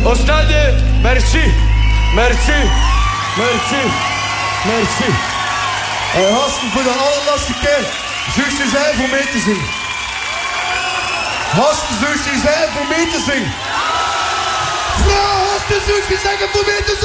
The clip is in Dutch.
Oostende, merci. Merci. Merci. Merci. En gasten, voor de allerlaatste keer. Zuster zijn voor mee te zingen. Gasten, zuster zijn voor mee te zingen. Vrouw, gasten, zuster zijn voor mee te zingen.